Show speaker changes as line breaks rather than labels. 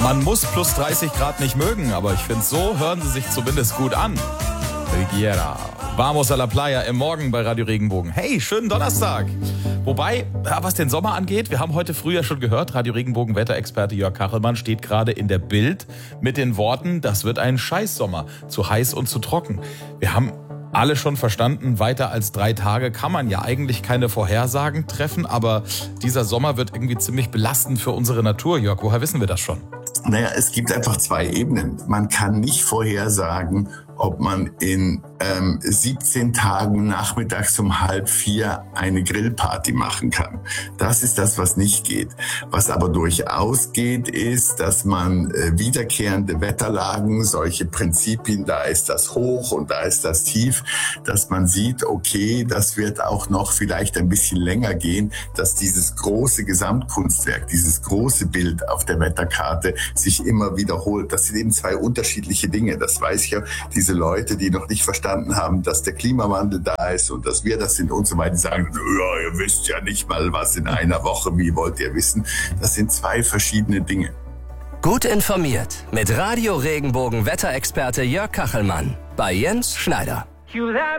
Man muss plus 30 Grad nicht mögen, aber ich finde, so hören sie sich zumindest gut an. Rigiera. Vamos a la Playa im Morgen bei Radio Regenbogen. Hey, schönen Donnerstag. Wobei, was den Sommer angeht, wir haben heute früh ja schon gehört, Radio Regenbogen Wetterexperte Jörg Kachelmann steht gerade in der Bild mit den Worten, das wird ein Scheißsommer, zu heiß und zu trocken. Wir haben alle schon verstanden, weiter als 3 Tage kann man ja eigentlich keine Vorhersagen treffen, aber dieser Sommer wird irgendwie ziemlich belastend für unsere Natur. Jörg, woher wissen wir das schon?
Naja, es gibt einfach 2 Ebenen. Man kann nicht vorhersagen, ob man in 17 Tagen nachmittags um 3:30 eine Grillparty machen kann. Das ist das, was nicht geht. Was aber durchaus geht, ist, dass man wiederkehrende Wetterlagen, solche Prinzipien, da ist das Hoch und da ist das Tief, dass man sieht, okay, das wird auch noch vielleicht ein bisschen länger gehen, dass dieses große Gesamtkunstwerk, dieses große Bild auf der Wetterkarte sich immer wiederholt. Das sind eben 2 unterschiedliche Dinge. Das weiß ich ja, diese Leute, die noch nicht verstanden haben, dass der Klimawandel da ist und dass wir das sind und so weiter, die sagen, ja, ihr wisst ja nicht mal was in einer Woche, wie wollt ihr wissen? Das sind 2 verschiedene Dinge.
Gut informiert mit Radio Regenbogen Wetterexperte Jörg Kachelmann bei Jens Schneider.